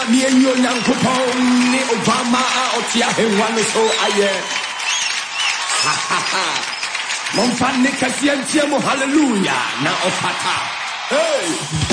Nyami enyo nyankopon ni Obama otia henwa no so aye. Momfa ne kasiantia mo hallelujah na opata. Hey!